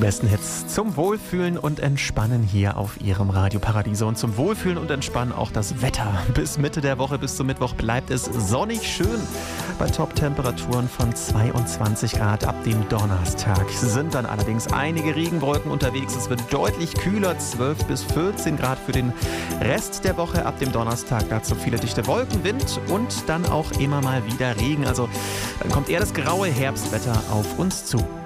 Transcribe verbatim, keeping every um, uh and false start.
besten Hits zum Wohlfühlen und Entspannen hier auf Ihrem Radio Paradiso. Und zum Wohlfühlen und Entspannen auch das Wetter. Bis Mitte der Woche, bis zum Mittwoch bleibt es sonnig schön. Bei Top-Temperaturen von zweiundzwanzig Grad ab dem Donnerstag sind dann allerdings einige Regenwolken unterwegs. Es wird deutlich kühler, zwölf bis vierzehn Grad für den Rest der Woche ab dem Donnerstag. Dazu viele dichte Wolken, Wind und dann auch immer mal wieder Regen. Also dann kommt eher das graue Herbstwetter auf uns zu.